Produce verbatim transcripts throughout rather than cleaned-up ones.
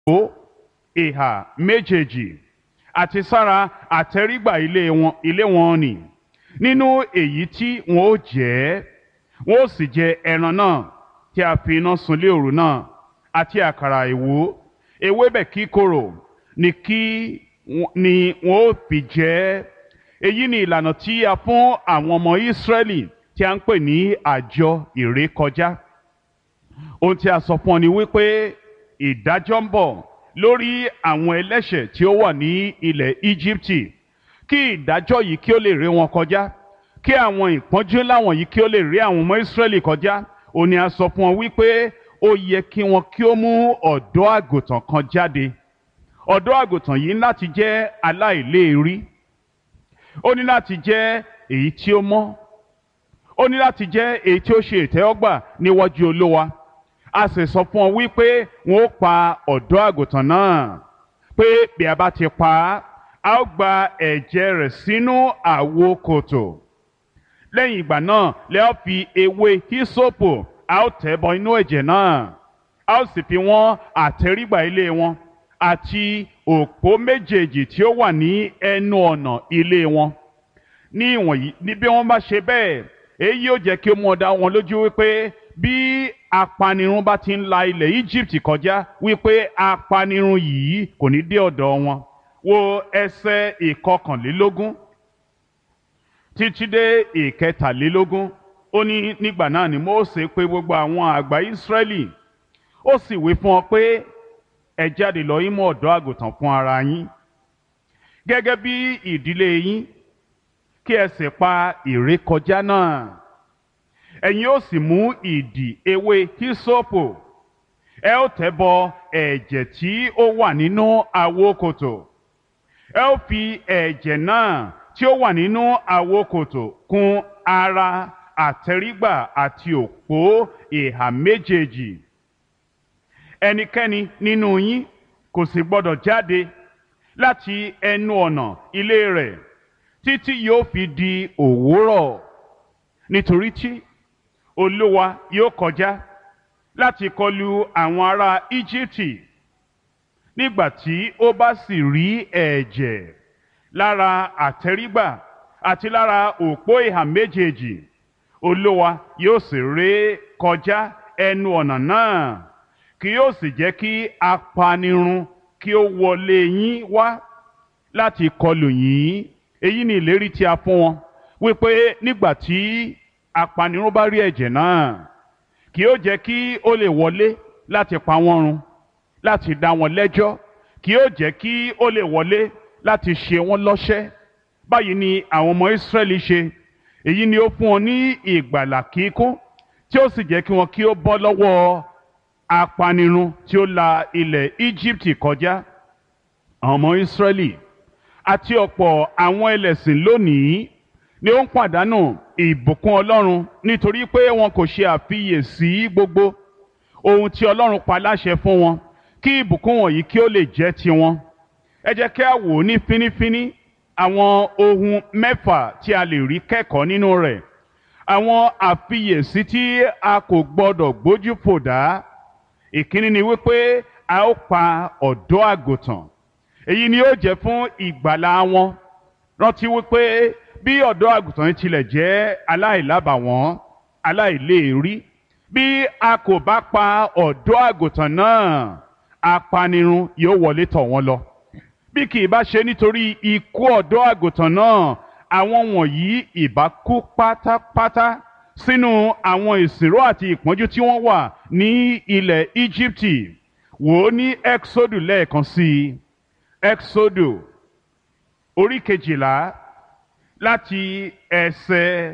ó ìhà méjèèjì àti sára àtẹ́rígbà ilé wọn ilé wọn nì nínú èyí tí wọn ó jẹ wọn ó sì jẹ ẹran náà tí a fi iná sun lé òru náà àti àkàrà ìwó ewébẹ̀ kíkorò ni kí ni wọn ó fi jẹ èyí ni ìlànà tí a fún àwọn ọmọ Ísírẹ́lì tí a ń pè ní àjọ ìrékọjá. Ohun tí a sọ fún ọ ni wípé ìdájọ́ ń bọ̀ lórí àwọn ẹlẹ́ṣẹ̀ tí ó wà ní ilẹ̀ Íjíbítì kí ìdájọ́ yìí kí ó lè ré wọn kọjá kí àwọn ìpọ́njú láwọn yìí kí ó lè ré àwọn ọmọ Ísírẹ́lì kọjá. Ó ní a sọ fún ọ wípé ó yẹ kí wọn kí ó mú ọ̀dọ́ àgùntàn kan jáde. Ọ̀dọ́ àgùntàn yìí ní láti jẹ́ aláìléèrí, ó ní láti jẹ́ èyí tí ó mọ́, ó ní láti jẹ́ èyí tí ó ṣe ìtẹ́wọ́gbà níwájú Olúwa. A sì sọ fún ọ wípé wọn ó pa ọ̀dọ́ àgùntàn náà, pé bí a bá ti pa á a ó gba ẹ̀jẹ̀ rẹ̀ sínú àwo kòtò. Lẹ́yìn ìgbà náà lẹ́ ó fi ewé hísópù a ó tẹ̀ bọ inú ẹ̀jẹ̀ náà, a ó sì fi wọ́n àtẹ́rígbà ilé wọn àti òpó méjèèjì tí ó wà ní ẹnu ọ̀nà ilé wọn. Ní ìwọ̀nyí ní bí wọ́n bá ṣe bẹ́ẹ̀, èyí yóò jẹ́ kí ó mú ọ dá wọn lójú wípé bí apanirun bá ti ń la ilẹ̀ Egypt kọjá wípé apanirun yìí kò ní dé ọ̀dọ̀ wọn. Wo ẹsẹ̀ ìkọkànlélógún títí dé ìkẹtàlélógún. Ó ní nígbà náà ni Mósè pè gbogbo àwọn àgbà Ísírẹ́lì, ó sì wí fún ọ pé ẹ jáde lọ yín mú ọ̀dọ́ àgùntàn fún ara yín gẹ́gẹ́ bí ìdílé yín, kí ẹ sì pa ìrékọjá náà. Ẹ̀yin ó sì mú ìdì ewé hísópù, ẹ ó tẹ̀ bọ ẹ̀jẹ̀ tí ó wà nínú àwo kòtò. Ẹ ó fi ẹ̀jẹ̀ náà tí ó wà nínú àwo kòtò kùn ara àtẹ́rígbà àti òpó ìhà méjèèjì. Ẹnikẹ́ni nínú yín kò sì gbọdọ̀ jáde láti ẹnu ọ̀nà ilé rẹ̀ títí yóò fi di òwúrọ̀, nítorí tí Olúwa yóò kọjá láti kọlu àwọn ará Íjíbítì. Nígbà tí ó bá sì rí ẹ̀jẹ̀ lára àtẹ́rígbà àti lára òpó ìhà méjèèjì, Olúwa yóò sì ré kọjá ẹnu ọ̀nà náà, kì yóò sì jẹ́ kí apanirun kí ó wọlé yín wá láti kọlù yín. Èyí ni ìlérí tí a fún wọn wípé nígbà tí apanirun bá rí ẹ̀jẹ̀ náà, kì yóò jẹ́ kí ó lè wọlé láti pa wọ́n run, láti dá wọn lẹ́jọ́, kì yóò jẹ́ kí ó lè wọlé láti ṣe wọ́n lọ́ṣẹ́. Báyìí ni àwọn ọmọ Ísírẹ́lì ṣe. Èyí ni ó fún wọn ní ìgbàlà kíkún, tí ó sì jẹ́ kí wọn kí ó bọ́ lọ́wọ́ apanirun tí ó la ilẹ̀ Íjíbítì kọjá. Àwọn ọmọ Ísírẹ́lì àti ọ̀pọ̀ àwọn ẹlẹ́sìn lónìí ni ó ń pàdánù ìbùkún Ọlọ́run nítorí pé wọn kò ṣe àfiyèsí gbogbo ohun tí Ọlọ́run pa láṣẹ fún wọn kí ìbùkún wọ̀nyí kí ó lè jẹ́ tiwọn. Ẹ jẹ́ kí a wò ó ní fínífíní àwọn ohun mẹ́fà tí a lè rí kẹ́kọ̀ọ́ nínú rẹ̀. Àwọn àfiyèsí tí a kò gbọdọ̀ gbójú fò dá. Ìkíní ni wípé a ó pa ọ̀dọ́ àgùntàn. Èyí ni ó jẹ́ fún ìgbàlà wọn. Rántí wípé bí ọ̀dọ́ àgùntàn yìí tilẹ̀ jẹ́ aláìlábàwọ́n, aláìléèrí, bí a kò bá pa ọ̀dọ́ àgùntàn náà, apanirun yóò wọlé tọ̀ wọ́n lọ. Bí kì í bá ṣe nítorí ikú ọ̀dọ́ àgùntàn náà, àwọn wọ̀nyí ìbá kú pátápátá sínú àwọn ìsìnró àti ìpọ́njú tí wọ́n wà ní ilẹ̀ Íjíbítì. Wò ó ní Ẹ́kísódù lẹ́ẹ̀kan sí i. Ẹ́kísódù orí kejìlá láti ẹsẹ̀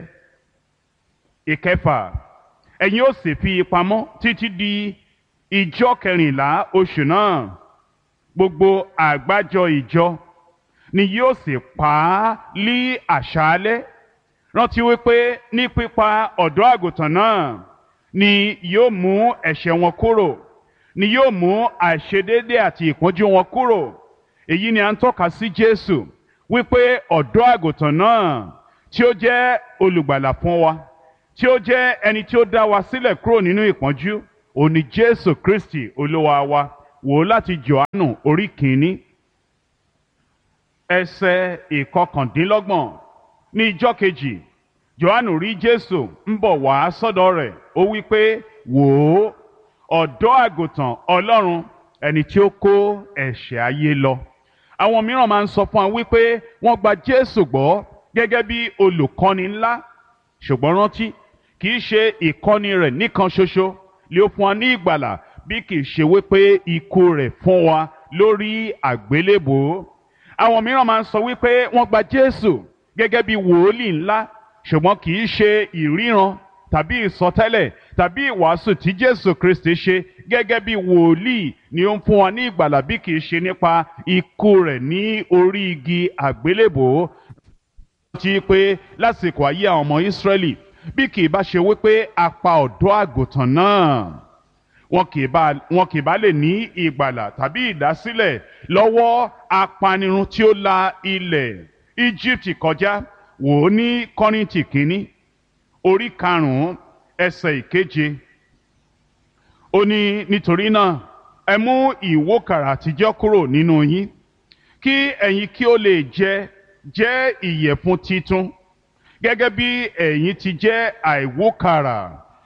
ìkẹfà. Ẹ̀yin ó sì fi pamọ́ títí di ìjọ kẹrìnlá oṣù náà. Gbogbo àgbájọ ìjọ ni yóò sì pa á lí àṣálẹ́. Rántí wípé ní pípa ọ̀dọ́ àgùntàn náà ni yóò mú ẹ̀ṣẹ̀ wọn kúrò, ni yóò mú àìṣedéédé àti ìpọ́njú wọn kúrò. Èyí ni à ń tọ́ka sí Jésù wípé ọ̀dọ́ àgùntàn náà tí ó jẹ́ olùgbàlà fún wa, tí ó jẹ́ ẹni tí ó dá wa sílẹ̀ kúrò nínú ìpọ́njú, òun ni Jésù Kristi Olúwa wa. wò láti Jòhánù orí kìíní ẹsẹ̀ ìkọkàndínlọ́gbọ̀n. Ní ijọ́ kejì Jòhánù rí Jésù ń bọ̀ wá sọ́dọ̀ rẹ̀, ó wí pé, wò ó, ọ̀dọ́ àgùntàn Ọlọ́run, ẹni tí ó kó ẹ̀ṣẹ̀ ayé lọ. Àwọn mìíràn máa ń sọ fún wa wípé wọ́n gba Jésù gbọ́ gẹ́gẹ́ bí olùkọ́ni ńlá, ṣùgbọ́n rántí, kì í ṣe ìkọ́ni rẹ̀ nìkan ṣoṣo lé ó fún wa ní ìgbàlà, bí kì í ṣe wípé ikú rẹ̀ fún wa lórí àgbélébùú. Àwọn mìíràn máa ń sọ wípé wọ́n gba Jésù gẹ́gẹ́ bí wòólì ńlá, ṣùgbọ́n kì í ṣe ìríran tàbí ìsọtẹ́lẹ̀ tàbí ìwàásù tí Jésù Kristi ṣe gẹ́gẹ́ bí wòlíì ni ó ń fún wa ní ìgbàlà, bí kì í ṣe nípa ikú rẹ̀ ní orí igi àgbélébùú. Ti pé lásìkò ayé àwọn ọmọ Ísírẹ́lì, bí kì í bá ṣe wípé a pa ọ̀dọ́ àgùntàn náà, wọn kì í bá wọn kì í bá lè ní ìgbàlà tàbí ìdásílẹ̀ lọ́wọ́ apanirun tí ó la ilẹ̀ Íjíbítì kọjá. Wò ó ní Kọ́ríńtì kínní orí karùn-ún ẹsẹ̀ ìkeje. Ó ní, nítorí náà ẹ mú ìwókàrà àtijọ́ kúrò nínú yín, kí ẹ̀yin kí ó lè jẹ jẹ́ ìyẹ̀fun titun, gẹ́gẹ́ bí ẹ̀yin ti jẹ́ àìwókàrà,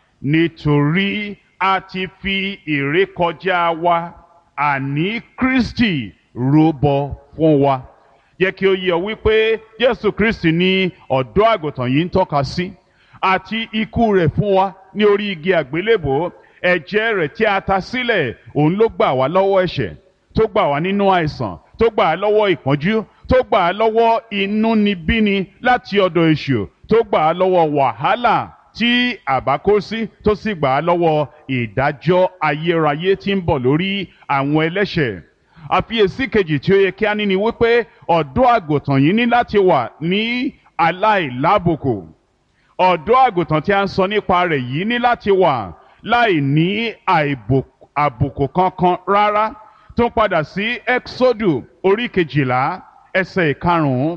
nítorí a ti fi ìrékọjá wa, àní Kristi, rúbọ fún wa. Jẹ́ kí ó yé ọ wípé Jésù Kristi ni ọ̀dọ́ àgùntàn yìí ń tọ́ka sí, àti ikú rẹ̀ fún wa ní orí igi àgbélébùú. Ẹ̀jẹ̀ rẹ̀ tí a ta sílẹ̀, òun ló gbà wá lọ́wọ́ ẹ̀ṣẹ̀, tó gbà wá nínú àìsàn, tó gbà á lọ́wọ́ ìpọ́njú, tó gbà á lọ́wọ́ inúnibíni láti ọ̀dọ̀ èṣù, tó gbà á lọ́wọ́ wàhálà tí àbá kó sí, tó sì gbà á lọ́wọ́ ìdájọ́ ayérayé tí ń bọ̀ lórí àwọn ẹlẹ́ṣẹ̀. Àfiyèsí kejì tí ó yẹ kí a ní ni wípé ọ̀dọ́ àgùntàn yìí ní láti wà ní aláìlábùkù. Ọ̀dọ́ àgùntàn tí a ń sọ nípa rẹ̀ yìí ní láti wà láì ní àbùkù kankan rárá. Tó ń padà sí Ẹ́kísódù orí kejìlá ẹsẹ̀ ìkarùn-ún.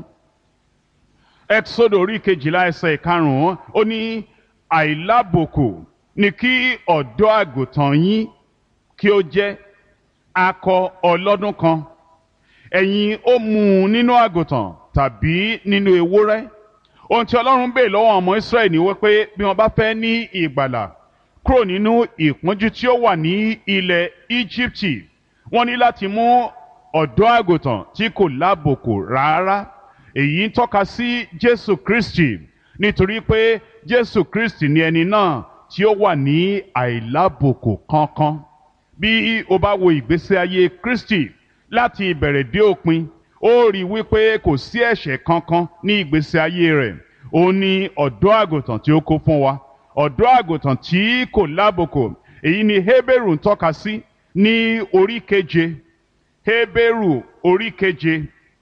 Ẹ́kísódù orí kejìlá ẹsẹ̀ ìkarùn-ún, ó ní àìlábùkù ni kí ọ̀dọ́ àgùntàn yín kí ó jẹ́, akọ ọlọ́dún kan. Ẹ̀yin ó mú un nínú àgùntàn tàbí nínú ewúrẹ́. Ohun tí Ọlọ́run béèrè lọ́wọ́ ọmọ Ísírẹ́lì ni wípé bí wọ́n bá fẹ́ ní ìgbàlà kúrò nínú ìpọ́njú tí ó wà ní ilẹ̀ Íjíbítì, wọ́n ní láti mú ọ̀dọ́ àgùntàn tí kò lábùkù rárá. Èyí ń tọ́ka sí Jésù Kristi, nítorí pé Jésù Kristi ni ẹni náà tí ó wà ní àìlábùkù kankan. Bí o bá wo ìgbésí ayé Kristi láti ìbẹ̀rẹ̀ dé òpin, ó rí wípé kò sí ẹ̀ṣẹ̀ kankan ní ìgbésí ayé rẹ̀. Ó ní ọ̀dọ́ àgùntàn tí ó kó fún wa, ọ̀dọ́ àgùntàn tí kò lábùkù. Èyí ni Hébérù ń tọ́ka sí ní orí keje. Hébérù orí keje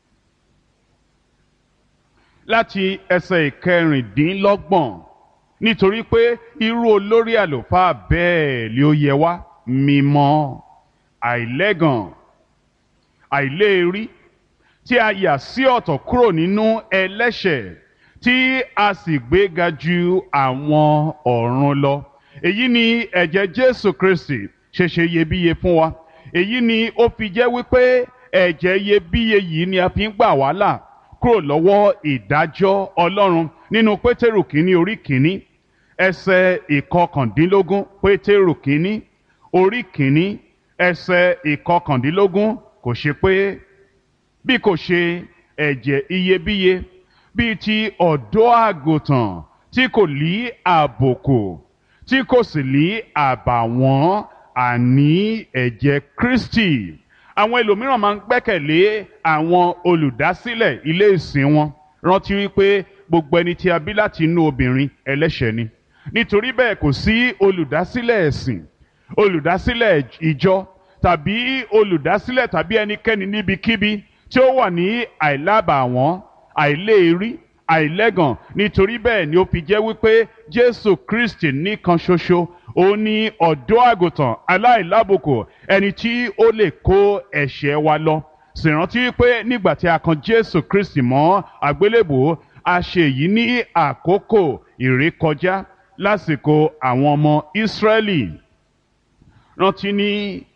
láti ẹsẹ̀ ìkẹrìndínlọ́gbọ̀n. Nítorí pé irú olórí àlùfáà bẹ́ẹ̀ ni ó yẹ wá, mímọ́, àìlẹ́gàn, àìléèrí, tí a yà sí ọ̀tọ̀ kúrò nínú ẹlẹ́ṣẹ̀, tí a sì gbéga ju àwọn ọ̀run lọ. Èyí ni ẹ̀jẹ̀ Jésù Kristi ṣe ṣe iyebíye fún wa. Èyí ni ó fi jẹ́ wípé ẹ̀jẹ̀ iyebíye yìí ni a fi ń gbà wá là kúrò lọ́wọ́ ìdájọ́ Ọlọ́run. Nínú Pétérù kínní orí kínní ẹsẹ̀ ìkọkàndínlógún, Pétérù kínní orí kínní ẹsẹ̀ ìkọkàndínlógún, kò ṣe pé bí kò ṣe ẹ̀jẹ̀ iyebíye bíi ti ọ̀dọ́ àgùntàn tí kò lí àbùkù, tí kò sì lí àbàwọ́n, àní ẹ̀jẹ̀ Kristi. Àwọn ẹlòmíràn máa ń gbẹ́kẹ̀lé àwọn olùdásílẹ̀ ilé ìsìn wọn. Rántí wípé gbogbo ẹni tí a bí láti inú obìnrin ẹlẹ́ṣẹ̀ ni. Nítorí bẹ́ẹ̀ kò sí olùdásílẹ̀ ẹ̀sìn, olùdásílẹ̀ ìjọ tàbí olùdásílẹ̀ tàbí ẹnikẹ́ni níbikíbi tí ó wà ní àìlábàwọ́n, àìléèrí, àìlẹ́gàn. Nítorí bẹ́ẹ̀ ni ó fi jẹ́ wípé Jésù Kristi nìkan ṣoṣo, ó ní ọ̀dọ́ àgùntàn aláìlábùkù, ẹni tí ó lè kó ẹ̀ṣẹ̀ wa lọ. Sì rántí wípé nígbà tí a kan Jésù Kristi mọ́ àgbélébùú, a ṣe èyí ní àkókò ìrékọjá lásìkò àwọn ọmọ Ísírẹ́lì. Rántí ní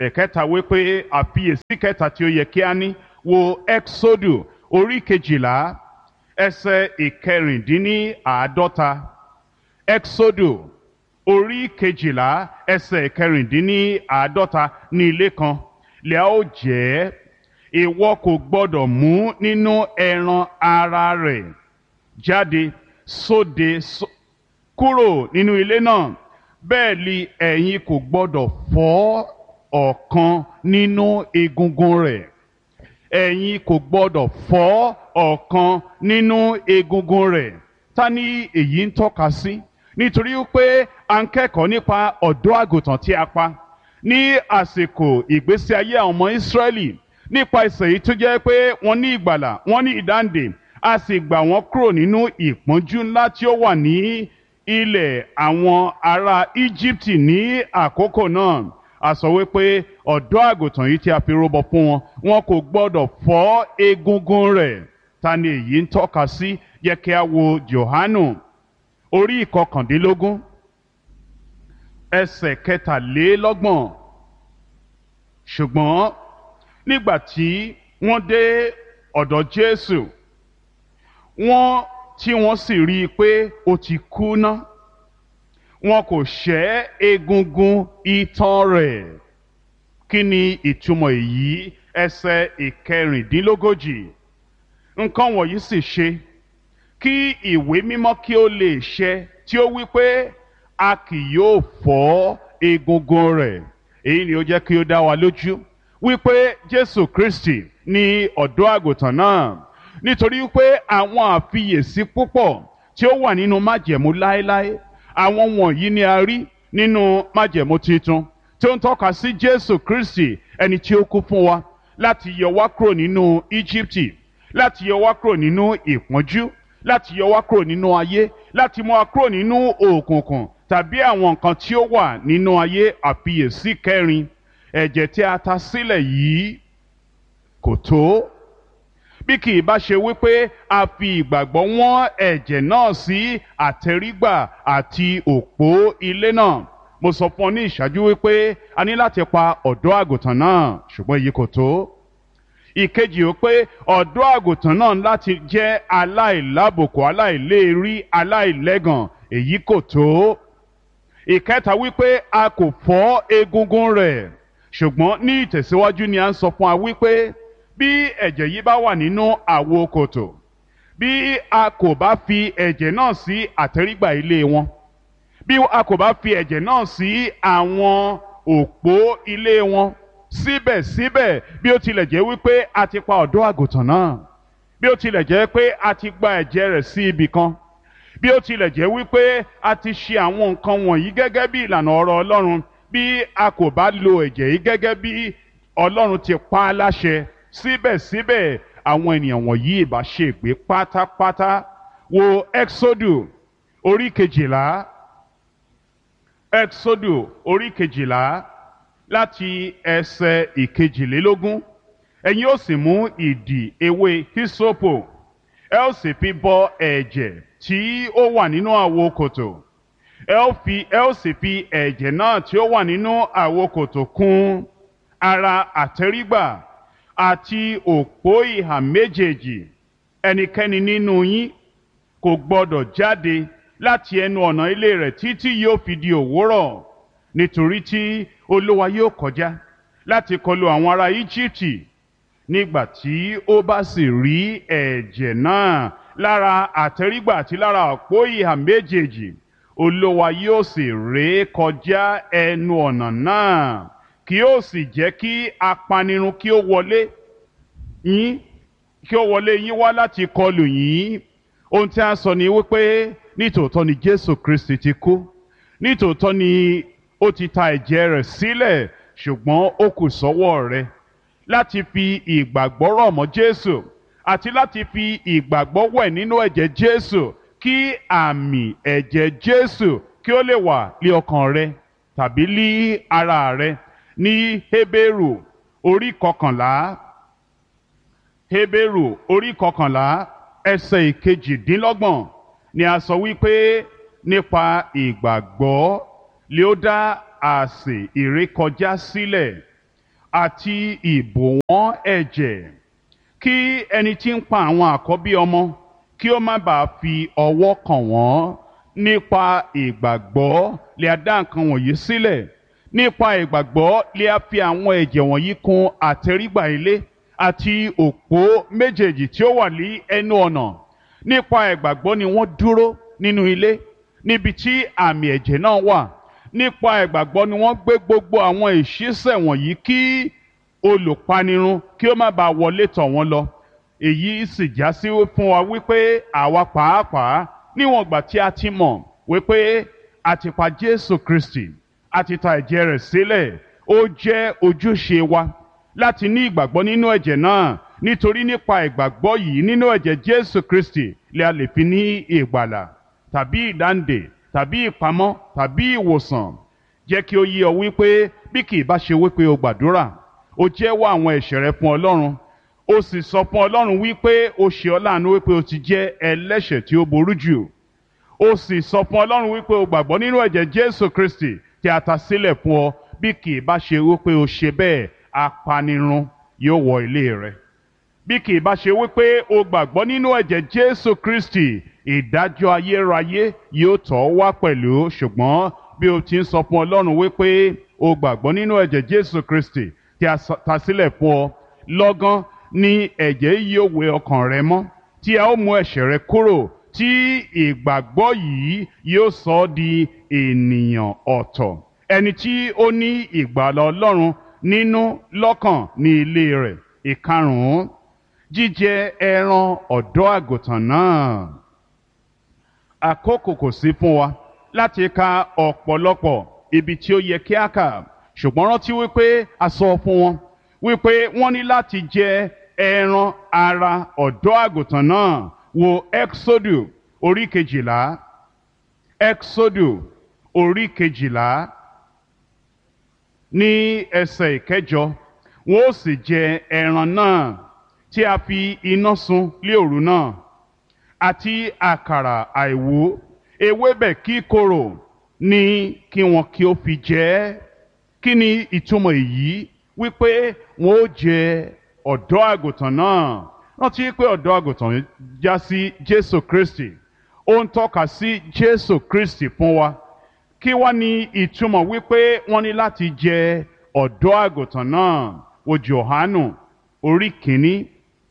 ẹ̀kẹta wípé àfiyèsí kẹta tí ó yẹ kí a ní wo Ẹ́ksódù orí kejìlá ẹsẹ̀ ìkẹrìndínláàádọ́ta. Ẹ́ksódù orí kejìlá ẹsẹ̀ ìkẹrìndínláàádọ́ta. ní ilé kan lè a ó jẹ, ìwọ kò gbọdọ̀ mú nínú ẹran ara rẹ̀ jáde sóde kúrò nínú ilé náà, bẹ́ẹ̀ ni ẹ̀yin kò gbọdọ̀ fọ́ ọ̀kan nínú egungun rẹ̀. ẹ̀yin kò gbọdọ̀ fọ́ ọ̀kan nínú egungun rẹ̀. Ta ni èyí ń tọ́ka sí? Nítorí pé a ń kẹ́kọ̀ọ́ nípa ọ̀dọ́ àgùntàn tí a pa ní àsìkò ìgbésí ayé àwọn ọmọ Ísírẹ́lì, nípa ìsẹ̀ yìí tó jẹ́ pé wọ́n ní ìgbàlà, wọ́n ní ìdáǹdè, a sì gbà wọ́n kúrò nínú ìpọ́njú ńlá tí ó wà ní ilẹ̀ àwọn ará Íjíbítì ní àkókò náà. A sọ wípé ọ̀dọ́ àgùntàn yìí tí a fi rúbọ fún wọn, wọn kò gbọdọ̀ fọ́ egungun rẹ̀. Ta ni èyí ń tọ́ka sí? Yẹ kí a wo Jòhánù orí ìkọkàndínlógún ẹsẹ̀ kẹtàlélọ́gbọ̀n. Ṣùgbọ́n nígbà tí wọ́n dé ọ̀dọ̀ Jésù, wọ́n tí wọ́n sì rí i pé ó ti kú ná, wọn kò ṣẹ́ egungun itan rẹ̀. Kí ni ìtumọ̀ èyí? Ẹsẹ̀ ìkẹrìndínlógójì. Nǹkan wọ̀nyí sì ṣe kí ìwé mímọ́ kí ó lè ṣẹ tí ó wí pé a kì yóò fọ́ egungun rẹ̀. Èyí ni ó jẹ́ kí ó dá wa lójú wípé Jésù Kristi ni ọ̀dọ́ àgùntàn náà, nítorí pé àwọn àfiyèsí púpọ̀ tí ó wà nínú májẹ̀mú láéláé, àwọn wọ̀nyí ni a rí nínú májẹ̀mú titun tí ó ń tọ́ka sí Jésù Kristi, ẹni tí ó kú fún wa láti yọ wá kúrò nínú Íjíbítì, láti yọ wá kúrò nínú ìpọ́njú, láti yọ wá kúrò nínú ayé, láti mú wa kúrò nínú òkùnkùn tàbí àwọn nǹkan tí ó wà nínú ayé. Àfiyèsí kẹrin, ẹ̀jẹ̀ tí a ta sílẹ̀ yìí kò tó, bí kì í bá ṣe wípé a fi ìgbàgbọ́ wọ́n ẹ̀jẹ̀ náà sí àtẹrígbà àti òpó ilé náà. Mo sọ fún ọ ní ìṣáájú wípé a ní láti pa ọ̀dọ́ àgùntàn náà, ṣùgbọ́n èyí kò tó. Ìkejì ó pé ọ̀dọ́ àgùntàn náà láti jẹ́ aláìlábùkù, aláìléèrí, aláìlẹ́gàn, èyí kò tó. Ìkẹta wípé a kò fọ́ egungun rẹ̀, ṣùgbọ́n ní ìtẹ̀síwájú ni a ń sọ fún wa wípé bí ẹ̀jẹ̀ yìí bá wà nínú àwo kòtò, bí a kò bá fi ẹ̀jẹ̀ náà sí àtẹ́rígbà ilé wọn, bí a kò bá fi ẹ̀jẹ̀ náà sí àwọn òpó ilé wọn, síbẹ̀síbẹ̀ bí ó tilẹ̀ jẹ́ wípé a ti pa ọ̀dọ́ àgùntàn náà, bí ó tilẹ̀ jẹ́ pé a ti gba ẹ̀jẹ̀ rẹ̀ sí ibì kan, bí ó tilẹ̀ jẹ́ wípé a ti ṣe àwọn nǹkan wọ̀nyí gẹ́gẹ́ bí ìlànà ọ̀rọ̀ Ọlọ́run, bí a kò bá lo ẹ̀jẹ̀ yìí gẹ́gẹ́ bí Ọlọ́run ti pa á láṣẹ, síbẹ̀síbẹ̀ àwọn ènìyàn wọ̀nyí ìbá ṣègbé pátápátá. Wo Ẹ́ksódù orí kejìlá, Ẹ́ksódù orí kejìlá láti ẹsẹ̀ ìkejìlélógún. Ẹ̀yin ó sì mú ìdì ewé hísópù, ẹ ó sì fi bọ ẹ̀jẹ̀ tí ó wà nínú àwo kòtò, ẹ ó fi ẹ ó sì fi ẹ̀jẹ̀ náà tí ó wà nínú àwo kòtò kùn ara àtẹ́rígbà àti òpó ìhà méjèèjì. Ẹnikẹ́ni nínú yín kò gbọdọ̀ jáde láti ẹnu ọ̀nà ilé rẹ̀ títí yóò fi di òwúrọ̀, nítorí tí Olúwa yóò kọjá láti kọlu àwọn ará Íjíbítì. Nígbà tí ó bá sì rí ẹ̀jẹ̀ náà lára àtẹ́rígbà àti lára òpó ìhà méjèèjì, Olúwa yóò sì ré kọjá ẹnu ọ̀nà náà, kì yóò sì jẹ́ kí apanirun kí ó wọlé yín kí ó wọlé yín wá láti kọlù yín. Ohun tí a sọ ni wípé nítòótọ́ ni Jésù Kristi ti kú, nítòótọ́ ni ó ti ta ẹ̀jẹ̀ rẹ̀ sílẹ̀, ṣùgbọ́n ó kù sọ́wọ́ rẹ láti fi ìgbàgbọ́ rọ̀ mọ́ Jésù àti láti fi ìgbàgbọ́ wẹ̀ nínú ẹ̀jẹ̀ Jésù, kí àmì ẹ̀jẹ̀ Jésù kí ó lè wà lé ọkàn rẹ tàbí lé ara rẹ. Ní Hébérù orí kọkànlá, Hébérù orí kọkànlá ẹsẹ̀ ìkejìdínlọ́gbọ̀n ni a sọ wípé nípa ìgbàgbọ́ lé ó dá àsè ìrékọjá sílẹ̀ àti ìbòwọ́n ẹ̀jẹ̀ kí ẹni tí ń pa àwọn àkọ́bí ọmọ kí ó má bàa fi ọwọ́ kàn wọ́n. Nípa ìgbàgbọ́ lè a dá nǹkan wọ̀nyí sílẹ̀. Nípa ìgbàgbọ́ lè a fi àwọn ẹ̀jẹ̀ wọ̀nyí kùn àtẹ́rígbà ilé àti òpó méjèèjì tí ó wà ní ẹnu ọ̀nà. Nípa ìgbàgbọ́ ni wọ́n dúró nínú ilé níbi tí àmì ẹ̀jẹ̀ náà wà. Nípa ìgbàgbọ́ ni wọ́n gbé gbogbo àwọn ìṣísẹ̀ wọ̀nyí kí olùpanirun kí ó má bàa wọlé tọ̀ wọ́n lọ. Èyí sì já sí fún wa wípé àwa pàápàá níwọ̀n ìgbà tí a ti mọ̀ wípé a ti pa Jésù Kristi, a ti ta ẹ̀jẹ̀ rẹ̀ sílẹ̀, ó jẹ́ ojúṣe wa láti ní ìgbàgbọ́ nínú ẹ̀jẹ̀ náà, nítorí nípa ìgbàgbọ́ yìí nínú ẹ̀jẹ̀ Jésù Kristi lè a lè fi ní ìgbàlà tàbí ìdáǹdè tàbí ìpamọ́ tàbí ìwòsàn. Jẹ́ kí ó yé ọ wípé bí kì í bá ṣe wípé o gbàdúrà, o jẹ́wọ́ àwọn ẹ̀ṣẹ̀ rẹ fún Ọlọ́run, o sì sọ fún Ọlọ́run wípé o ṣe ọ́ láàánú wípé o ti jẹ́ ẹlẹ́ṣẹ̀ tí ó burú jù, o sì sọ fún Ọlọ́run wípé o gbàgbọ́ nínú ẹ̀jẹ̀ Jésù Kristi tí a ta sílẹ̀ fún ọ, bí kì í bá ṣe wípé o ṣe bẹ́ẹ̀, apanirun yóò wọ ilé rẹ. Bí kì í bá ṣe wípé o gbàgbọ́ nínú ẹ̀jẹ̀ Jésù Kristi, ìdájọ́ ayérayé yóò tọ̀ ọ́ wá pẹ̀lú. Ṣùgbọ́n bí o ti ń sọ fún Ọlọ́run wípé o gbàgbọ́ nínú ẹ̀jẹ̀ Jésù Kristi tí a ta sílẹ̀ fún ọ, lọ́gán ni ẹ̀jẹ̀ yìí yóò wẹ ọkàn rẹ mọ́, tí a ó mú ẹ̀ṣẹ̀ rẹ kúrò, tí ìgbàgbọ́ yìí yóò sọ ọ́ di ènìyàn ọ̀tọ̀, ẹni tí ó ní ìgbàlà Ọlọ́run nínú lọ́kàn ní ilé rẹ̀. Ìkarùn-ún, jíjẹ ẹran ọ̀dọ́ àgùntàn náà. Àkókò kò sí fún wa láti ka ọ̀pọ̀lọpọ̀ ibi tí ó yẹ kí a kà, ṣùgbọ́n rántí wípé a sọ fún wọn wípé wọ́n ní láti jẹ ẹran ara ọ̀dọ́ àgùntàn náà. Wo Exodu orí kejìlá, Exodu orí kejìlá ní ẹsẹ̀ ìkẹjọ. Wọ́n ó sì jẹ ẹran náà tí a fi iná sun lé òru náà, àti àkàrà àìwú, ewébẹ̀ kíkorò ní kí wọn kí ó fi jẹ ẹ́. Kí ni ìtumọ̀ èyí? Wípé wọn ó jẹ ọ̀dọ́ àgùntàn náà. Rántí pé ọ̀dọ́ àgùntàn já sí Jésù Kristi, ó ń tọ́ka sí Jésù Kristi fún wa. Kí wá ní ìtumọ̀ wípé wọ́n ní láti jẹ ọ̀dọ́ àgùntàn náà? Wo Jòhánù orí kìíní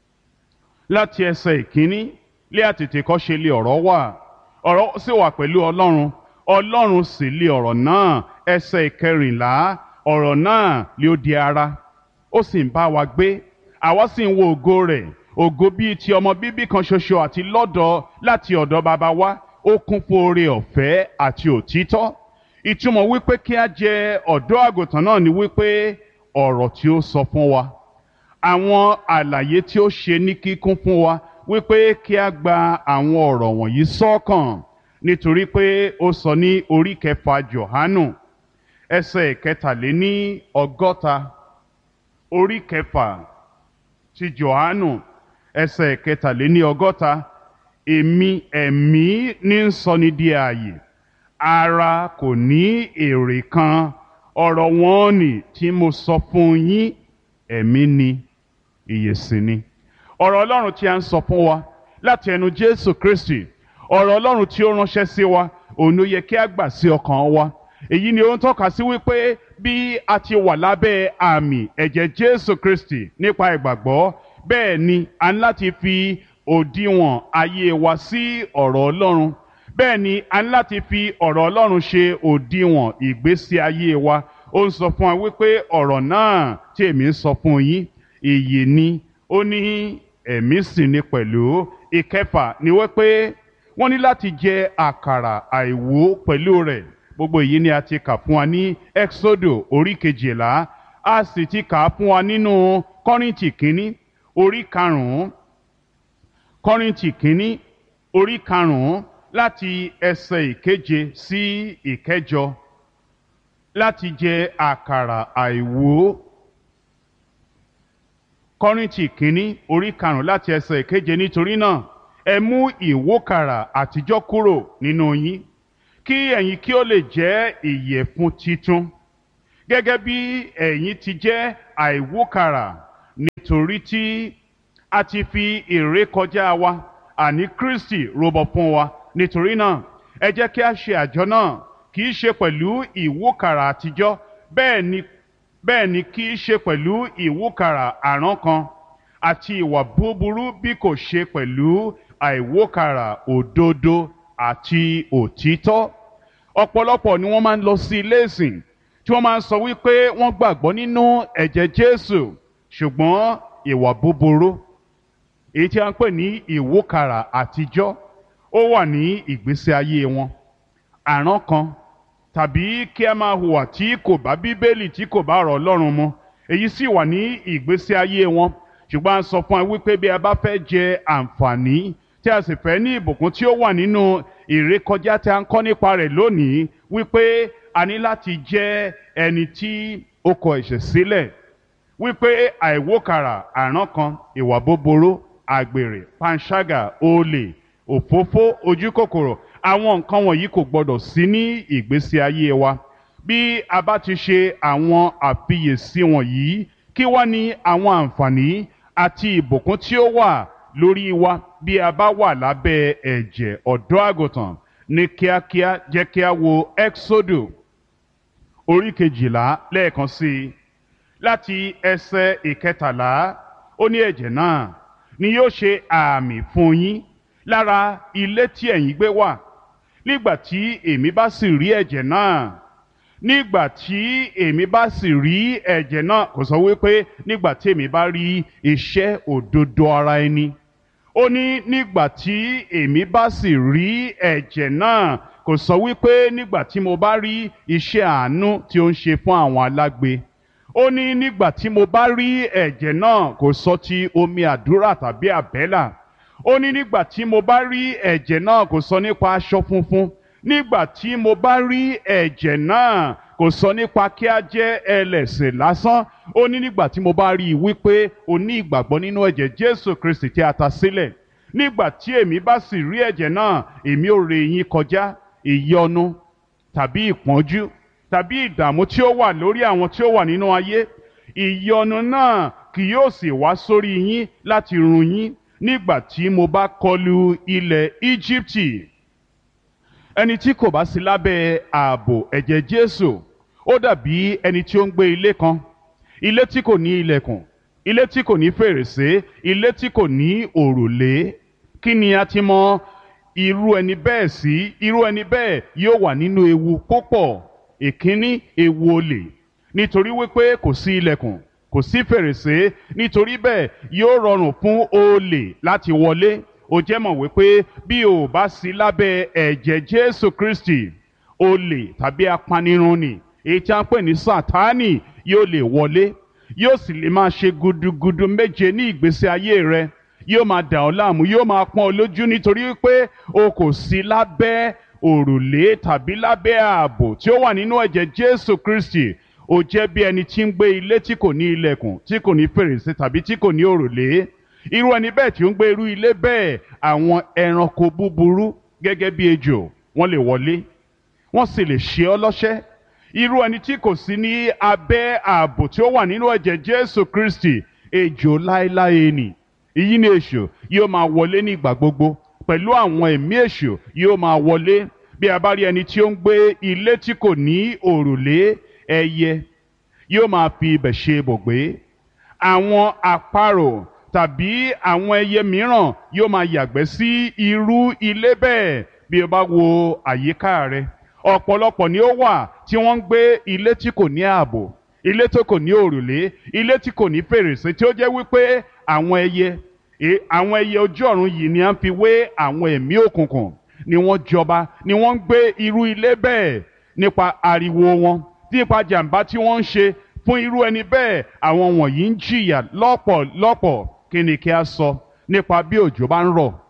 láti ẹsẹ̀ ìkíní. Lé àtètèkọ́ṣe lé ọ̀rọ̀ wà, ọ̀rọ̀ sì wà pẹ̀lú Ọlọ́run, Ọlọ́run sì lé ọ̀rọ̀ náà. Ẹsẹ̀ ìkẹrìnlá, ọ̀rọ̀ náà lé ó di ara, ó sì ń bá wa gbé, àwa sì ń wo ògo rẹ̀, ògo bíi ti ọmọ bíbí kan ṣoṣo àti lọ́dọ̀ láti ọ̀dọ̀ baba wa, ó kún fún oore ọ̀fẹ́ àti òtítọ́. Ìtumọ̀ wípé kí a jẹ ọ̀dọ́ àgùntàn náà ni wípé ọ̀rọ̀ tí ó sọ fún wa, àwọn àlàyé tí ó ṣe ní kíkún fún wa, wípé kí a gba àwọn ọ̀rọ̀ wọ̀nyí sọ́kàn, nítorí pé ó sọ ní orí kẹfà Jòhánù ẹsẹ̀ kẹtàléní ọgọ́ta, orí kẹfà ti Jòhánù ẹsẹ̀ kẹtàléní ọgọ́ta, èmi ẹ̀mí ní ń sọ ní di ààyè, ara kò ní èrè kan. Ọ̀rọ̀ wọn ni tí mo sọ fún yín, ẹ̀mí ni, ìyè sì ni. Ọ̀rọ̀ Ọlọ́run tí a ń sọ fún wa láti ẹnu Jésù Kristi, ọ̀rọ̀ Ọlọ́run tí ó ránṣẹ́ sí wa, òun ló yẹ kí a gbà sí ọkàn wa. Èyí ni ó ń tọ́ka sí wípé bí a ti wà lábẹ́ àmì ẹ̀jẹ̀ Jésù Kristi nípa ìgbàgbọ́, bẹ́ẹ̀ ni a ní láti fi òdiwọ̀n ayé wa sí ọ̀rọ̀ Ọlọ́run. Bẹ́ẹ̀ ni a ní láti fi ọ̀rọ̀ Ọlọ́run ṣe òdiwọ̀n ìgbésí ayé wa. Ó ń sọ fún wa wípé ọ̀rọ̀ náà tí èmi ń sọ fún yín, ìyè ni, ó ní ẹ̀mí sì ni pẹ̀lú. Ìkẹfà ni wípé wọ́n ní láti jẹ àkàrà àìwú pẹ̀lú rẹ̀. Gbogbo èyí ni a ti kà fún wa ní Exodo orí kejìlá, a sì ti kà fún wa nínú Kọ́ríńtì kínní orí karùn-ún, Kọ́ríńtì kínní orí karùn-ún láti ẹsẹ̀ ìkeje sí ìkẹjọ. Láti jẹ àkàrà àìwú. Kọ́ríńtì kínní orí karùn-ún láti ẹsẹ̀ ìkeje. Nítorí náà ẹ mú ìwókàrà àtijọ́ kúrò nínú yín, kí ẹ̀yin kí ó lè jẹ́ ìyẹ̀fun titun gẹ́gẹ́ bí ẹ̀yin ti jẹ́ àìwókàrà nítorí tí a ti fi ìrékọjá wa àní Kristi rúbọ fún wa. Nítorí náà ẹ jẹ́ kí a ṣe àjọ náà kì í ṣe pẹ̀lú ìwúkàrà àtijọ́, bẹ́ẹ̀ ni bẹ́ẹ̀ ni kì í ṣe pẹ̀lú ìwúkàrà àrán kan àti ìwà búburú, bí kò ṣe pẹ̀lú àìwúkàrà òdodo àti òtítọ́. Ọ̀pọ̀lọpọ̀ ni wọ́n máa ń lọ sí ilé ìsìn tí wọ́n máa ń sọ wípé wọ́n gbàgbọ́ nínú ẹ̀jẹ̀ Jésù, ṣùgbọ́n ìwà búburú, èyí tí a ń pè ní ìwúkàrà àtijọ́, ó wà ní ìgbésí ayé wọn. Àrán kan tàbí kí a máa hùwà tí kò bá Bíbélì, tí kò bá ọ̀rọ̀ Ọlọ́run mu, èyí sì wà ní ìgbésí ayé wọn. Ṣùgbọ́n a sọ fún wa wípé bí a bá fẹ́ jẹ àǹfààní tí a sì fẹ́ ní ìbùkún tí ó wà nínú ìrékọjá tí a ń kọ́ nípa rẹ̀ lónìí, wípé a ní láti jẹ́ ẹni tí ó kọ ẹ̀ṣẹ̀ sílẹ̀, wípé àìwókàrà, àrán kan, ìwà búburú, àgbèrè, panṣágà, olè, òfófó, ojúkòkòrò, àwọn nǹkan wọ̀nyí kò gbọdọ̀ sí ní ìgbésí ayé wa. Bí a bá ti ṣe àwọn àfiyèsí wọ̀nyí, kí wá ní àwọn àǹfààní àti ìbùkún tí ó wà lórí wa bí a bá wà lábẹ́ ẹ̀jẹ̀ ọ̀dọ́ àgùntàn? Ní kíákíá jẹ́ kí a wo Ẹ́ksódù orí kejìlá lẹ́ẹ̀kan sí i, láti ẹsẹ̀ ìkẹtàlá. Ó ní ẹ̀jẹ̀ náà ni yóò ṣe àmì fún yín lára ilé tí ẹ̀yin gbé wà. Nígbà tí èmi bá sì rí ẹ̀jẹ̀ náà, nígbà tí èmi bá sì rí ẹ̀jẹ̀ náà, kò sọ wípé nígbà tí èmi bá rí iṣẹ́ òdodo ara ẹni. Ó ní nígbà tí èmi bá sì rí ẹ̀jẹ̀ náà, kò sọ wípé nígbà tí mo bá rí iṣẹ́ àánú tí ó ń ṣe fún àwọn alágbe. Ó ní nígbà tí mo bá rí ẹ̀jẹ̀ náà, kò sọ ti omi àdúrà tàbí àbẹ́là. Ó ní nígbà tí mo bá rí ẹ̀jẹ̀ náà, kò sọ nípa aṣọ funfun. Nígbà tí mo bá rí ẹ̀jẹ̀ náà, kò sọ nípa kí a jẹ́ ẹlẹ́ṣẹ̀ lásán. Ó ní nígbà tí mo bá rí i wípé o ní ìgbàgbọ́ nínú ẹ̀jẹ̀ Jésù Kristi tí a ta sílẹ̀. Nígbà tí èmi bá sì rí ẹ̀jẹ̀ náà, èmi ò ré yín kọjá ìyọnu tàbí ìpọ́njú tàbí ìdààmú tí ó wà lórí àwọn tí ó wà nínú ayé. Ìyọnu náà kì yóò sì wá sórí yín láti run yín nígbà tí mo bá kọlu ilẹ̀ Íjíbítì. Ẹni tí kò bá sí lábẹ́ ààbò ẹ̀jẹ̀ Jésù, ó dàbí ẹni tí ó ń gbé ilé kan, ilé tí kò ní ilẹ̀kùn, ilé tí kò ní fèrèsé, ilé tí kò ní òrùlé. Kí ni a ti mọ irú ẹni bẹ́ẹ̀ sí? Irú ẹni bẹ́ẹ̀ yóò wà nínú ewu púpọ̀. Ìkíní, ewu olè, nítorí wípé kò sí ilẹ̀kùn, kò sí fèrèsé. Nítorí bẹ́ẹ̀ yóò rọrùn fún olè láti wọlé. Ó jẹ́ mọ̀ wípé bí o bá sí lábẹ́ ẹ̀jẹ̀ Jésù Kristi, olè tàbí apanirun ni, èyí tí a ń pè ní Sátánì, yóò lè wọlé, yóò sì lè máa ṣe gudugudu méje ní ìgbésí ayé rẹ. Yóò máa dà ọ́ láàmú, yóò máa pọ́n ọ lójú, nítorí wípé o kò sí lábẹ́ òrùlé tàbí lábẹ́ ààbò tí ó wà nínú ẹ̀jẹ̀ Jésù Kristi. Ó jẹ́ bí ẹni tí ń gbé ilé tí kò ní ilẹ̀kùn, tí kò ní fèrèsé tàbí tí kò ní òrùlé. Irú ẹni bẹ́ẹ̀ tí ó ń gbé irú ilé bẹ́ẹ̀, àwọn ẹranko búburú gẹ́gẹ́ bí ejò wọ́n lè wọlé, wọ́n sì lè ṣe ọ́ lọ́ṣẹ́. Irú ẹni tí kò sí ní abẹ́ ààbò tí ó wà nínú ẹ̀jẹ̀ Jésù Kristi, ejò láéláé ni. Èyí ni èṣù yóò máa wọlé ní ìgbà gbogbo, pẹ̀lú àwọn ẹ̀mí èṣù yóò máa wọlé. Bí a bá rí ẹni tí ó ń gbé ilé tí kò ní òrùlé, ẹyẹ yóò máa fi ibẹ̀ ṣe ibùgbé. Àwọn àparò tàbí àwọn ẹyẹ mìíràn yóò máa yàgbẹ́ sí irú ilé bẹ́ẹ̀. Bí o bá wo àyíká rẹ, ọ̀pọ̀lọpọ̀ ni ó wà tí wọ́n ń gbé ilé tí kò ní ààbò, ilé tó kò ní òrùlé, ilé tí kò ní fèrèsé, tí ó jẹ́ wípé àwọn ẹyẹ àwọn ẹyẹ ojú ọ̀run yìí ni à ń fi wé àwọn ẹ̀mí òkùnkùn, ni wọ́n jọba, ni wọ́n ń gbé irú ilé bẹ́ẹ̀. Nípa ariwo wọn, nípa jàǹbá tí wọ́n ń ṣe fún irú ẹni bẹ́ẹ̀, àwọn wọ̀nyí ń jìyà lọ́pọ̀lọpọ̀. Kí ni kí a sọ nípa bí òjò bá ń rọ̀,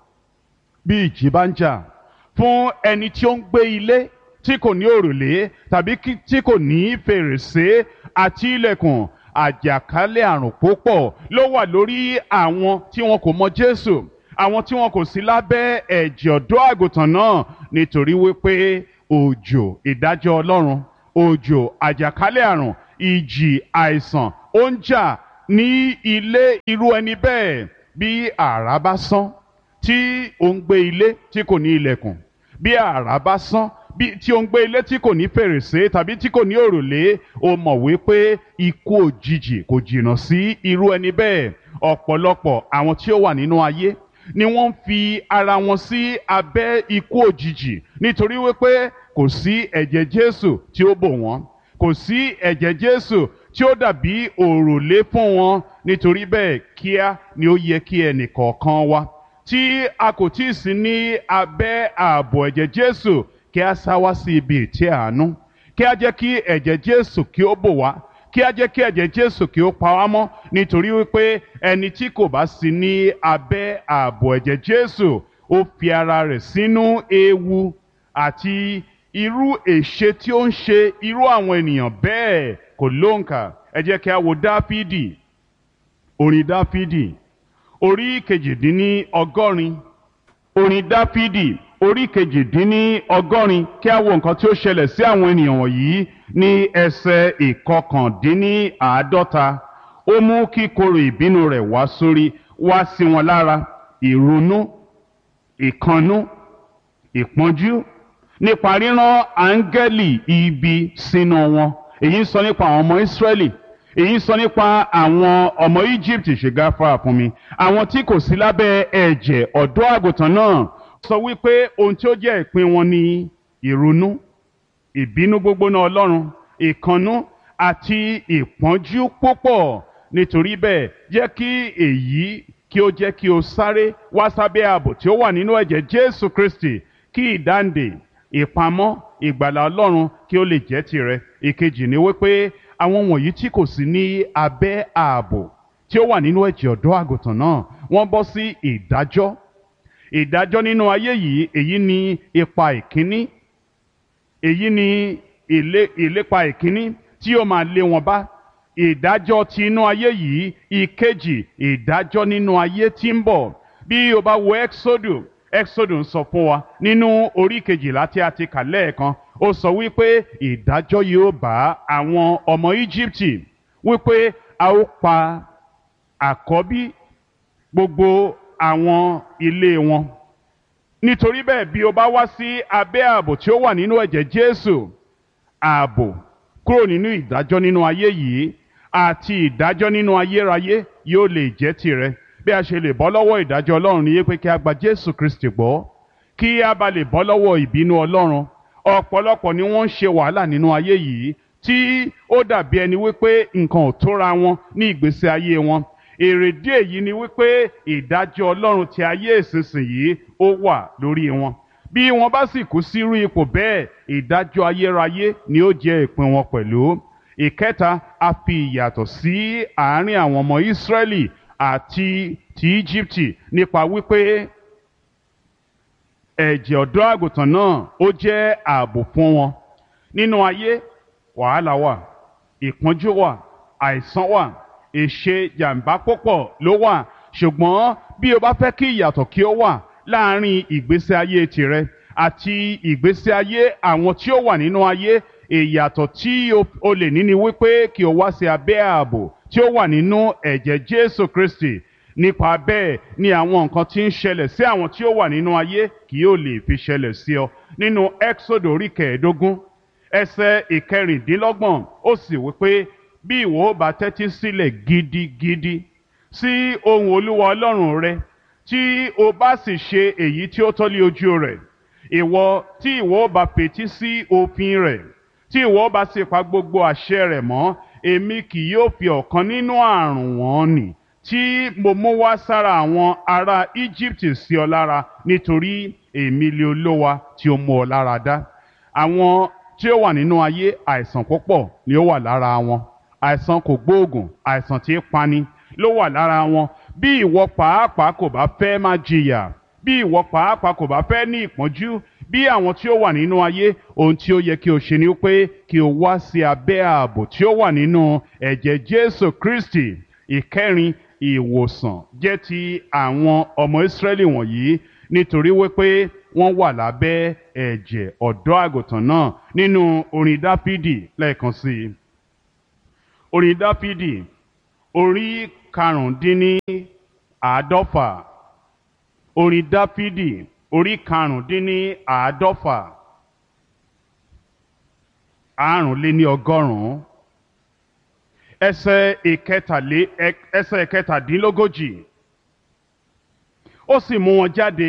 bí ìjì bá ń jà? Fún ẹni tí ó ń gbé ilé tí kò ní òrùlé tàbí tí kò ní fèrèsé àti ilẹ̀kùn, àjàkálẹ̀ àrùn púpọ̀ ló wà lórí àwọn tí wọn kò mọ Jésù, àwọn tí wọn kò sí lábẹ́ ẹ̀jẹ̀ ọ̀dọ́ àgùntàn náà, nítorí wípé òjò ìdájọ́ Ọlọ́run, òjò àjàkálẹ̀ àrùn ìjì àìsàn ó ń jà ní ilé irú ẹni bẹ́ẹ̀. Bí àrá bá sán tí ó ń gbé ilé tí kò ní ilẹ̀kùn, bí àrá bá sán bí tí ó ń gbé ilé tí kò ní fèrèsé tàbí tí kò ní òrùlé, ó mọ̀ wípé ikú òjijì kò jìnnà sí irú ẹni bẹ́ẹ̀. Ọ̀pọ̀lọpọ̀ àwọn tí ó wà nínú ayé ni wọ́n ń fi ara wọn sí abẹ́ ikú òjijì nítorí wípé kò sí ẹ̀jẹ̀ Jésù tí ó bò wọ́n, kò sí ẹ̀jẹ̀ Jésù tí ó dàbí òrùlé fún wọn. Nítorí bẹ́ẹ̀ kíá ni ó yẹ kí ẹnì kọ̀ọ̀kan wa tí a kò tí ì sí ní abẹ́ ààbò ẹ̀jẹ̀ Jésù kí a sá wá sí ibi ìtẹ́ àánú, kí a jẹ́ kí ẹ̀jẹ̀ Jésù kí ó bò wá, kí a jẹ́ kí ẹ̀jẹ̀ Jésù kí ó pa wá mọ́. Nítorí wípé ẹni tí kò bá sí ní abẹ́ ààbò ẹ̀jẹ̀ Jésù ó fi ara rẹ̀ sínú ewu àti irú èṣe tí ó ń ṣe irú àwọn ènìyàn bẹ́ẹ̀ kò lóǹkà. Ẹ jẹ́ kí a wo Dáfídì, orin Dáfídì orí kejìdínní ọgọ́rin, orin Dáfídì orí kejìdínní ọgọ́rin. Kí a wo nǹkan tí ó ṣẹlẹ̀ sí àwọn ènìyàn wọ̀nyí ní ẹsẹ̀ ìkọkàndínní àádọ́ta. Ó mú kíkorò ìbínú rẹ̀ wá sórí wá sí wọn lára, ìrunú, ìkannú, ìpọ́njú, nípa rírán áńgẹ́lì ibi sínú wọn. Èyí ń sọ nípa àwọn ọmọ Ísírẹ́lì, èyí ń sọ nípa àwọn ọmọ Egypt. Ṣe gáfárà fún mi, àwọn tí kò sí lábẹ́ ẹ̀jẹ̀ ọ̀dọ́ àgùntàn náà. Sọ wípé ohun tí ó jẹ́ ìpín wọn ni ìrunú, ìbínú gbógbóná Ọlọ́run, ìkannú àti ìpọ́njú púpọ̀. Nítorí bẹ́ẹ̀ jẹ́ kí èyí kí ó jẹ́ kí o sáré wá sábẹ́ ààbò tí ó wà nínú ẹ̀jẹ̀ Jésù Kristi, kí ìdáǹdè, ìpamọ́, ìgbàlà Ọlọ́run kí ó lè jẹ́ tirẹ̀. Ìkejì ni wípé àwọn wọ̀nyí tí kò sí ní abẹ́ ààbò tí ó wà nínú ẹ̀jẹ̀ ọ̀dọ́ àgùntàn náà, wọ́n bọ́ sí ìdájọ́. Ìdájọ́ nínú ayé yìí, èyí ni ipa ìkíní, èyí ni ilé ìlépa ìkíní tí ó máa lé wọn bá. Ìdájọ́ ti inú ayé yìí. Ìkejì, ìdájọ́ nínú ayé tí ń bọ̀. Bí o bá wo Exodus, Exodus ń sọ fún wa nínú orí kejìlá tí a ti kà lẹ́ẹ̀kan. Ó sọ wípé ìdájọ́ yóò bá àwọn ọmọ Íjíbítì, wípé a ó pa àkọ́bí gbogbo àwọn ilé wọn. Nítorí bẹ́ẹ̀ bí o bá wá sí abẹ́ ààbò tí ó wà nínú ẹ̀jẹ̀ Jésù, ààbò kúrò nínú ìdájọ́ nínú ayé yìí àti ìdájọ́ nínú ayérayé yóò lè jẹ́ tirẹ̀. Bí a ṣe lè bọ́ lọ́wọ́ ìdájọ́ Ọlọ́run ni pé kí a gba Jésù Kristi gbọ́, kí a bá lè bọ́ lọ́wọ́ ìbínú Ọlọ́run. Ọ̀pọ̀lọpọ̀ ni wọ́n ń ṣe wàhálà nínú ayé yìí tí ó dàbí ẹni wípé nǹkan ò tóra wọn ní ìgbésí ayé wọn. Èrèdí èyí ni wípé ìdájọ́ Ọlọ́run ti ayé ìsinsìnyí ó wà lórí wọn. Bí wọ́n bá sì kú sírú ipò bẹ́ẹ̀, ìdájọ́ ayérayé ni ó jẹ́ ìpín wọn pẹ̀lú. Ìkẹta, a fi ìyàtọ̀ sí àárín àwọn ọmọ Ísírẹ́lì àti ti Íjíbítì nípa wípé ẹ̀jẹ̀ ọ̀dọ́ àgùntàn náà ó jẹ́ ààbò fún wọn. Nínú ayé, wàhálà wà, ìpọ́njú wà, àìsàn wà, èṣe jàǹbá púpọ̀ ló wà. Ṣùgbọ́n bí o bá fẹ́ kí ìyàtọ̀ kí ó wà láàárín ìgbésí ayé tirẹ̀ àti ìgbésí ayé àwọn tí ó wà nínú ayé, ìyàtọ̀ tí o lè ní ni wípé kí o wá sí abẹ́ ààbò tí ó wà nínú ẹ̀jẹ̀ Jésù Kristi. Nípa bẹ́ẹ̀ ni àwọn nǹkan tí ń ṣẹlẹ̀ sí àwọn tí ó wà nínú ayé kì yóò lè fi ṣẹlẹ̀ sí ọ. Nínú Exodus orí kẹẹ̀ẹ́dógún ẹsẹ̀ ìkẹrìndínlọ́gbọ̀n, ó sì wípé bí ìwọ ó bá tẹ́tí sílẹ̀ gidigidi sí ohùn Olúwa Ọlọ́run rẹ, tí o bá sì ṣe èyí tí ó tọ́ lé ojú rẹ̀, ìwọ tí ìwọ ó bá fetí sí òfin rẹ̀, tí ìwọ ó bá sì pa gbogbo àṣẹ rẹ̀ mọ́, èmi kì yóò fi ọ̀kan nínú àrùn wọn nì tí mo mú wá sára àwọn ará Íjíbítì sí ọ lára, nítorí èmi lé Olúwa tí ó mú ọ lára dá. Àwọn tí ó wà nínú ayé, àìsàn púpọ̀ ni ó wà lára wọn. Àìsàn kò gbóògùn, àìsàn tí ń pani ló wà lára wọn. Bí ìwọ pàápàá kò bá fẹ́ máa jìyà, bí ìwọ pàápàá kò bá fẹ́ ní ìpọ́njú bí àwọn tí ó wà nínú ayé, ohun tí ó yẹ kí o ṣe ni pé kí o wá sí abẹ́ ààbò tí ó wà nínú ẹ̀jẹ̀ Jésù Kristi. Ìkẹrin, ìwòsàn jẹ́ ti àwọn ọmọ Ísírẹ́lì wọ̀nyí nítorí wípé wọ́n wà lábẹ́ ẹ̀jẹ̀ ọ̀dọ́ àgùntàn náà. Nínú orin Dáfídì lẹ́ẹ̀kan sí i, orin dáfídì orí karùndínní àádọ́fà orin dáfídì orí karùndínní àádọ́fà àrùnléní ọgọ́rùn-ún ẹsẹ̀ ìkẹtàlé ẹsẹ̀ ìkẹtàdínlógójì. Ó sì mú wọn jáde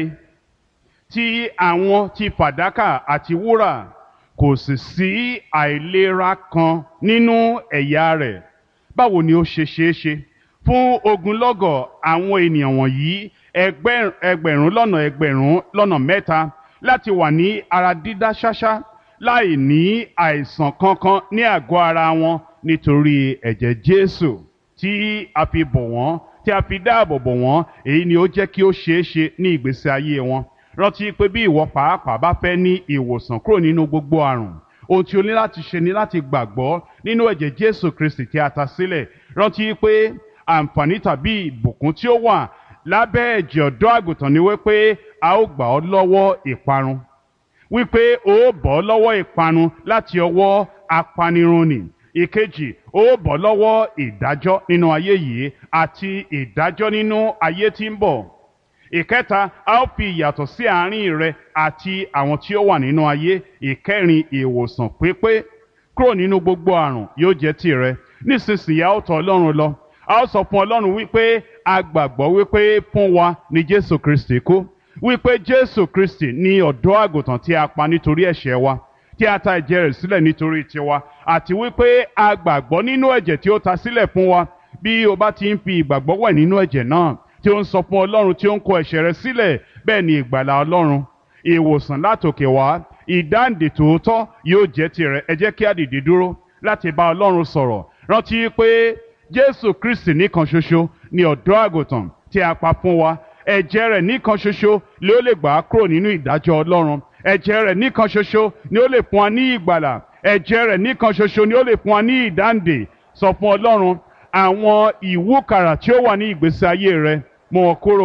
tí àwọn ti fàdákà àti wúrà, kò sì sí àìlera kan nínú ẹ̀yà rẹ̀. Báwo ni ó ṣe ṣeé ṣe fún ogunlọ́gọ̀ àwọn ènìyàn wọ̀nyí ẹgbẹ̀rún ẹgbẹ̀rún lọ́nà ẹgbẹ̀rún lọ́nà mẹ́ta láti wà ní ara dídá ṣáṣá láì ní àìsàn kankan ní àgọ́ ara wọn nítorí ẹ̀jẹ̀ Jésù tí a fi bò wọ́n, tí a fi dáàbò bò wọ́n? Èyí ni ó jẹ́ kí ó ṣeé ṣe ní ìgbésí ayé wọn. Rántí pé bí ìwọ pàápàá bá fẹ́ ní ìwòsàn kúrò nínú gbogbo àrùn, ohun tí o ní láti ṣe ni láti gbàgbọ́ nínú ẹ̀jẹ̀ Jésù Kristi tí a ta sílẹ̀. Rántí pé àǹfààní tàbí ìbùkún tí ó wà lábẹ́ ẹ̀jẹ̀ ọ̀dọ́ àgùntàn ni wípé a ó gbà ọ́ lọ́wọ́ ìparun, wípé o ó bọ́ lọ́wọ́ ìparun láti ọwọ́ apanirun nì. Ìkejì, o ó bọ́ lọ́wọ́ ìdájọ́ nínú ayé yìí àti ìdájọ́ nínú ayé tí ń bọ̀. Ìkẹta, a ó fi ìyàtọ̀ sí àárín rẹ àti àwọn tí ó wà nínú ayé. Ìkẹrin, ìwòsàn pípé kúrò nínú gbogbo àrùn yóò jẹ́ tìrẹ. Nísinsìnyí a ó tọ̀ Ọlọ́run lọ. A ó sọ fún Ọlọ́run wípé a gbàgbọ́ wípé fún wa ni Jésù Kristi kú, wípé Jésù Kristi ni ọ̀dọ́ àgùntàn tí a pa nítorí ẹ̀ṣẹ̀ wa, tí a ta ẹ̀jẹ̀ rẹ̀ sílẹ̀ nítorí tiwa, àti wípé a gbàgbọ́ nínú ẹ̀jẹ̀ tí ó ta sílẹ̀ fún wa. Bí o bá ti ń fi ìgbàgbọ́ wẹ̀ nínú ẹ̀jẹ̀ náà, tí ó ń sọ fún Ọlọ́run tí ó ń kó ẹ̀ṣẹ̀ rẹ sílẹ̀, bẹ́ẹ̀ ni ìgbàlà Ọlọ́run, ìwòsàn látòkè wá, ìdáǹdè tòótọ́ yóò jẹ́ tìrẹ. Ẹ jẹ́ kí a dìde dúró láti bá Ọlọ́run sọ̀rọ̀. Rántí pé Jésù Kristi nìkan ṣoṣo ni ọ̀dọ́ àgùntàn tí a pa fún wa. Ẹ̀jẹ̀ rẹ̀ nìkan ṣoṣo ló lè gbà á kúrò nínú ìdájọ́ Ọlọ́run. Ẹ̀jẹ̀ rẹ̀ nìkan ṣoṣo ni ó lè fún wa ní ìgbàlà. Ẹ̀jẹ̀ rẹ̀ nìkan ṣoṣo ni ó lè fún wa ní ìdáǹdè. Sọ fún Ọlọ́run àwọn ìwúkàrà tí ó wà ní ìgbésí ayé rẹ, mú wọn kúrò.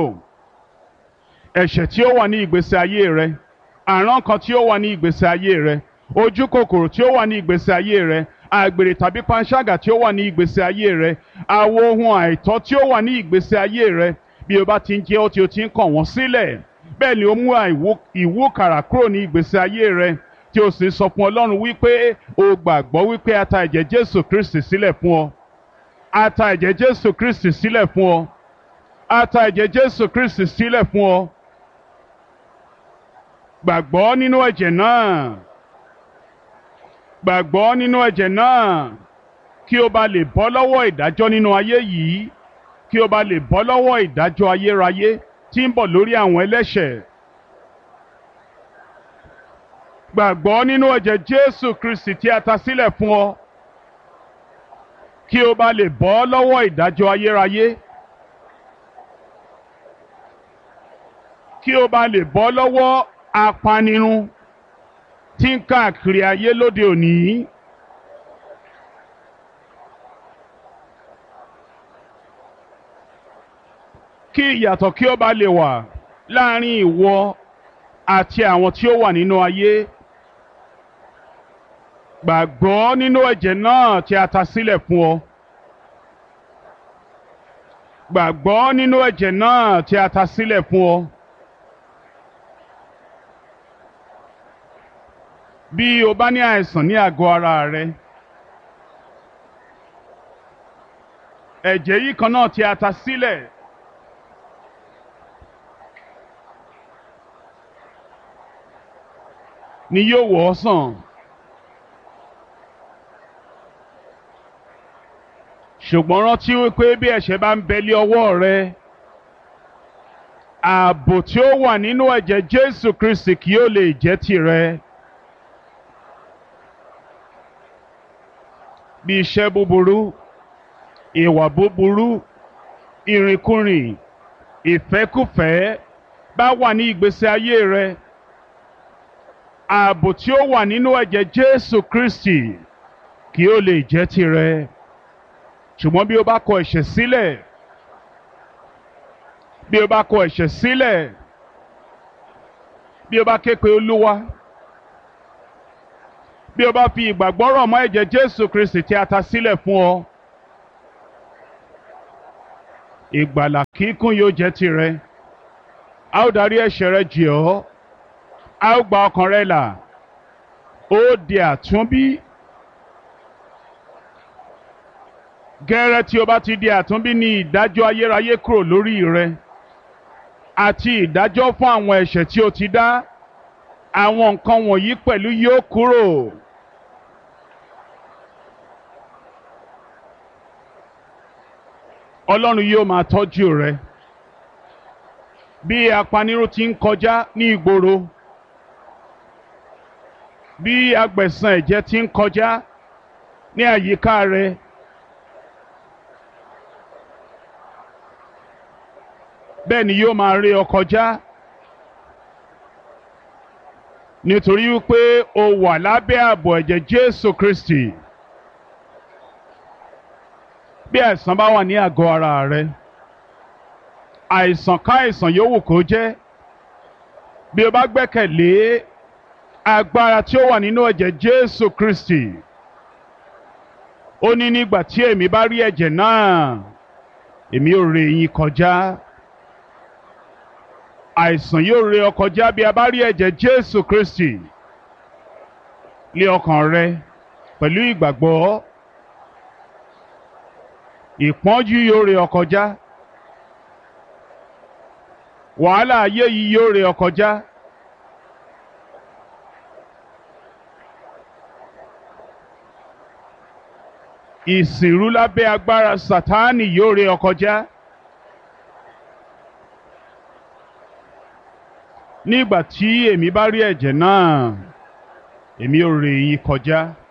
Ẹ̀ṣẹ̀ tí ó wà ní ìgbésí ayé rẹ, àrán kan tí ó wà ní ìgbésí ayé rẹ, ojú kòkòrò tí ó wà ní ìgbésí ayé rẹ, àgbèrè tàbí panṣágà tí ó wà ní ìgbésí ayé rẹ, àwọn ohun àìtọ́ tí ó wà ní ìgbésí ayé rẹ. Bí o bá ti ń jẹ́ ọ́ tí o ti ń kàn wọ́n sílẹ̀, bẹ́ẹ̀ ni ó mú ìwúkàrà kúrò ní ìgbésí ayé rẹ, tí o sì sọ fún Ọlọ́run wípé o gbàgbọ́ wípé a ta ẹ̀jẹ̀ Jésù Kristi sílẹ̀ fún ọ. A ta ẹ̀jẹ̀ Jésù Kristi sílẹ̀ fún ọ. A ta ẹ̀jẹ̀ Jésù Kristi sílẹ̀ fún ọ. Gbàgbọ́ nínú ẹ̀jẹ̀ náà. Gbàgbọ́ nínú ẹ̀jẹ̀ náà kí o bá lè bọ́ lọ́wọ́ ìdájọ́ nínú ayé yìí, kí o bá lè bọ́ lọ́wọ́ ìdájọ́ ayérayé tí ń bọ̀ lórí àwọn ẹlẹ́ṣẹ̀. Gbàgbọ́ nínú ẹ̀jẹ̀ Jésù Kristi tí a ta sílẹ̀ fún ọ, kí o bá lè bọ́ lọ́wọ́ ìdájọ́ ayérayé, kí o bá lè bọ́ lọ́wọ́ apanirun tí ń káàkiri ayé lóde òní. Kí ìyàtọ̀ kí ó bá lè wà láàrin ìwọ àti àwọn tí ó wà nínú ayé. Gbàgbọ́ nínú ẹ̀jẹ̀ náà tí a ta sílẹ̀ fún ọ. Gbàgbọ́ nínú ẹ̀jẹ̀ náà tí a ta sílẹ̀ fún ọ. Bí o bá ní àìsàn ní àgọ́ ara rẹ, ẹ̀jẹ̀ yìí kan náà tí a ta sílẹ̀ ni yóò wò ọ́ sàn. Ṣùgbọ́n rántí wípé bí ẹ̀ṣẹ̀ bá ń bẹ lé ọwọ́ rẹ, ààbò tí ó wà nínú ẹ̀jẹ̀ Jésù Kristi kì yóò lè jẹ́ tìrẹ. Bí iṣẹ́ búburú, ìwà búburú, ìrìnkúrìn, ìfẹ́kúfẹ̀ẹ́ bá wà ní ìgbésí ayé rẹ, ààbò tí ó wà nínú ẹ̀jẹ̀ Jésù Kristi kì yóò lè jẹ́ tìrẹ. Ṣùgbọ́n bí o bá kọ ẹ̀ṣẹ̀ sílẹ̀, bí o bá kọ ẹ̀ṣẹ̀ sílẹ̀, bí o bá ké pe Olúwa, bí o bá fi ìgbàgbọ́ rọ̀ mọ́ ẹ̀jẹ̀ Jésù Kristi tí a ta sílẹ̀ fún ọ, ìgbàlà kíkún yóò jẹ́ tirẹ̀. A ó darí ẹ̀ṣẹ̀ rẹ jì ọ́. A ó gba ọkàn rẹ là. Ó di àtúnbí. Gẹ́rẹ́ tí o bá ti di àtúnbí ni ìdájọ́ ayérayé kúrò lórí rẹ àti ìdájọ́ fún àwọn ẹ̀ṣẹ̀ tí o ti dá. Àwọn nǹkan wọ̀nyí pẹ̀lú yóò kúrò. Ọlọ́run yóò máa tọ́jú rẹ. Bí apanirun ti ń kọjá ní ìgboro, bí agbẹ̀san ẹ̀jẹ̀ ti ń kọjá ní àyíká rẹ, bẹ́ẹ̀ ni yóò máa ré ọ kọjá. Nítorí wípé o wà lábẹ́ ààbò ẹ̀jẹ̀ Jésù Kristi. Bí àìsàn bá wà ní àgọ́ ara rẹ, àìsàn káìsàn yòówù kó jẹ́, bí o bá gbẹ́kẹ̀lé agbára tí ó wà nínú ẹ̀jẹ̀ Jésù Kristi, ó ní nígbà tí èmi bá rí ẹ̀jẹ̀ náà, èmi ó ré yín kọjá. Àìsàn yóò ré ọ kọjá bí a bá rí ẹ̀jẹ̀ Jésù Kristi. Lé ọkàn rẹ pẹ̀lú ìgbàgbọ́. Ìpọ́njú yóò ré ọ kọjá. Wàhálà ayé yìí yóò ré ọ kọjá. Ìsìnrú lábẹ́ agbára Sátánì yóò ré ọ kọjá. Nígbà tí èmi bá rí ẹ̀jẹ̀ náà, èmi ó ré yín kọjá.